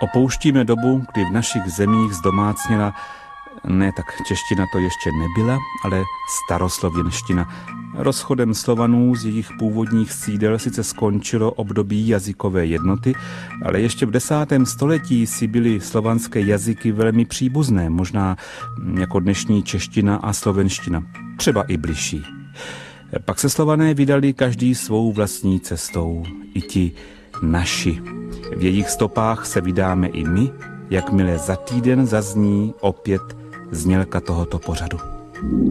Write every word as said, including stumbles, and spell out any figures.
Opouštíme dobu, kdy v našich zemích zdomácněla, ne tak čeština to ještě nebyla, ale staroslověnština. Rozchodem Slovanů z jejich původních sídel sice skončilo období jazykové jednoty, ale ještě v desátém století si byly slovanské jazyky velmi příbuzné, možná jako dnešní čeština a slovenština, třeba i bližší. Pak se Slované vydali každý svou vlastní cestou, i ti naši. V jejich stopách se vydáme i my, jakmile za týden zazní opět znělka tohoto pořadu.